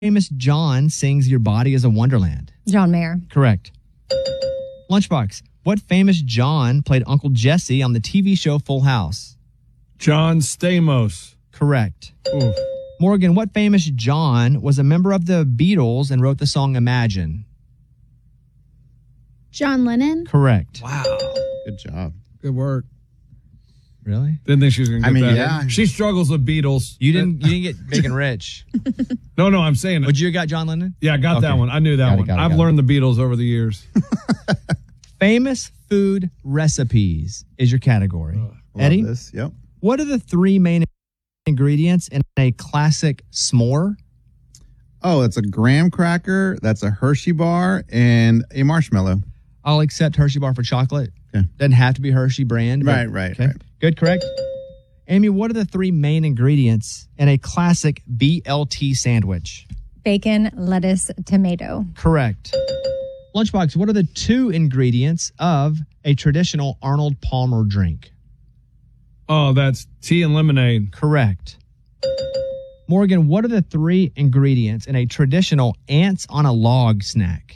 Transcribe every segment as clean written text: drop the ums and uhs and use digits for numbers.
famous John sings Your Body is a Wonderland? John Mayer. Correct. Lunchbox, what famous John played Uncle Jesse on the TV show Full House? John Stamos. Correct. Oof. Morgan, what famous John was a member of the Beatles and wrote the song Imagine? John Lennon. Correct. Wow. Good job. Good work. Really? Didn't think she was going to get that. Yeah. She struggles with Beatles. You didn't get big and rich. No, I'm saying it. Would you have got John Lennon? Yeah, I got that Okay. one. I knew that Got it, one. got it, I've got it. learned the Beatles over the years. Famous food recipes is your category. Love Eddie, this. Yep. what are the three main ingredients in a classic s'more? Oh, it's a graham cracker. That's a Hershey bar and a marshmallow. I'll accept Hershey bar for chocolate. Okay. Doesn't have to be Hershey brand. but- Right. Okay. Good, correct. Amy, what are the three main ingredients in a classic BLT sandwich? Bacon, lettuce, tomato. Correct. Lunchbox, what are the two ingredients of a traditional Arnold Palmer drink? Oh, that's tea and lemonade. Correct. Morgan, what are the three ingredients in a traditional ants on a log snack?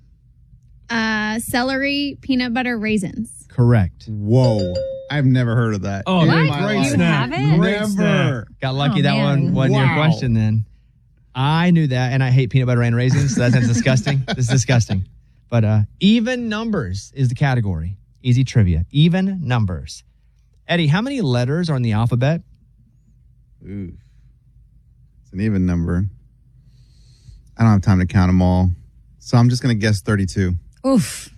Celery, peanut butter, raisins. Correct. Whoa. I've never heard of that. Oh, in great my life. snack. haven't? Great snack. Never. Got lucky Oh, that man. one wasn't your Wow. question then. I knew that, and I hate peanut butter and raisins, so that's disgusting. This is disgusting. But even numbers is the category. Easy trivia. Even numbers. Eddie, how many letters are in the alphabet? Ooh. It's an even number. I don't have time to count them all. So I'm just going to guess 32. Oof.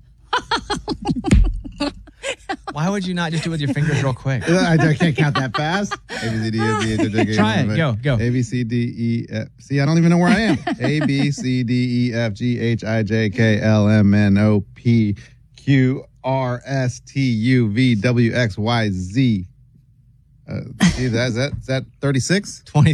Why would you not just do it with your fingers real quick? I can't count that fast. A, B, C, D, E, F, G, H, I, J, K, Try L, M, it. N, Go, O, P. go. A, B, C, D, E, F. See, I don't even know where I am. A, B, C, D, E, F, G, H, I, J, K, L, M, N, O, P, Q, R, S, T, U, V, W, X, Y, Z. Is that 36? 20